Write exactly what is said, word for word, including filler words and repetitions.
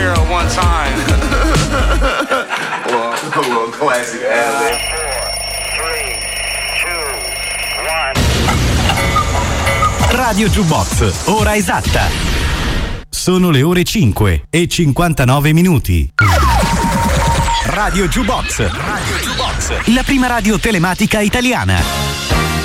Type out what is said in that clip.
girl one time. Well, a little classic ad-lib. Radio Jukebox, ora esatta. Sono le ore cinque e cinquantanove minuti. Radio Jukebox, Radio Jukebox, la prima radio telematica italiana.